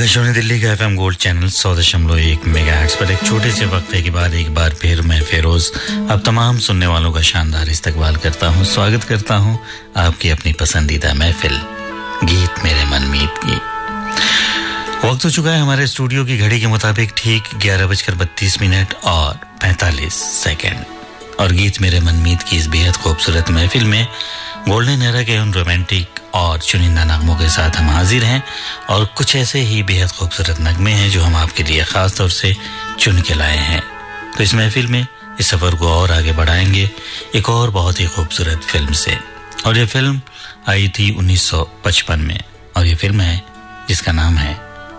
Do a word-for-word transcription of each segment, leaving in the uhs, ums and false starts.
आकाशवाणी दिल्ली का FM gold channel सौ दशमलव एक मेगाहर्ट्ज पर एक छोटे से वक्फे के बाद एक बार फिर मैं फेरोज अब तमाम सुनने वालों का शानदार इस्तकबाल करता हूं, स्वागत करता हूं आपकी अपनी पसंदीदा महफिल गीत मेरे मनमीत की। वक्त हो चुका है हमारे स्टूडियो की घड़ी के मुताबिक ठीक ग्यारह बजकर बत्तीस मिनट और पैंतालीस सेकेंड और गीत मेरे मनमीत की इस बेहद खूबसूरत महफिल में गोल्डन एरा के उन रोमांटिक और चुनिंदा नगमों के साथ हम हाजिर हैं और कुछ ऐसे ही बेहद खूबसूरत नगमे हैं जो हम आपके लिए खास तौर से चुन के लाए हैं। तो इस महफिल में इस सफर को और आगे बढ़ाएंगे एक और बहुत ही खूबसूरत फिल्म से, और ये फिल्म आई थी उन्नीस सौ पचपन में और ये फिल्म है जिसका नाम है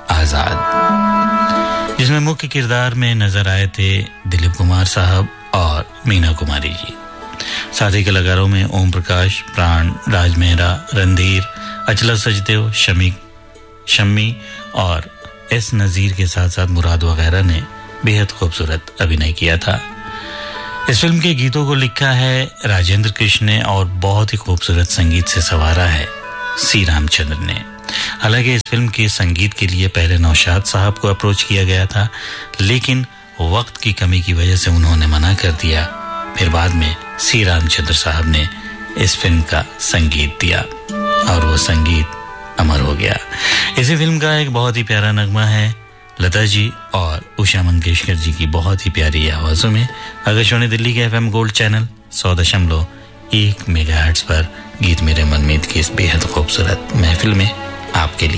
आजाद, जिसमें मुख्य किरदार में नजर आए थे दिलीप कुमार साहब और मीना कुमारी जी। साथ ही कलाकारों में ओम प्रकाश, प्राण, राज मेहरा, रणधीर, अचला सचदेव, शमी शम्मी और एस नजीर के साथ साथ मुराद वगैरह ने बेहद खूबसूरत अभिनय किया था। इस फिल्म के गीतों को लिखा है राजेंद्र कृष्ण ने और बहुत ही खूबसूरत संगीत से संवारा है सी रामचंद्र ने। हालांकि इस फिल्म के संगीत के लिए पहले नौशाद साहब को अप्रोच किया गया था, लेकिन वक्त की कमी की वजह से उन्होंने मना कर दिया। फिर बाद में सी रामचंद्र साहब ने इस फिल्म का संगीत दिया और वो संगीत अमर हो गया। इसी फिल्म का एक बहुत ही प्यारा नगमा है लता जी और उषा मंगेशकर जी की बहुत ही प्यारी आवाजों में आकाशवाणी दिल्ली के एफएम गोल्ड चैनल सौ दशमलव एक मेगाहर्ट्ज पर गीत मेरे मनमीत की इस बेहद खूबसूरत महफिल में आपके लिए